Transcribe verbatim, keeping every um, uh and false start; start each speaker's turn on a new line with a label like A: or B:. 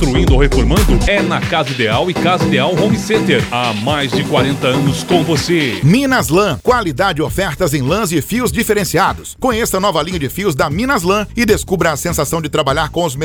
A: Construindo ou reformando? É na Casa Ideal e Casa Ideal Home Center. Há mais de quarenta anos com você.
B: Minas Lã, qualidade e ofertas em lãs e fios diferenciados. Conheça a nova linha de fios da Minas Lã e descubra a sensação de trabalhar com os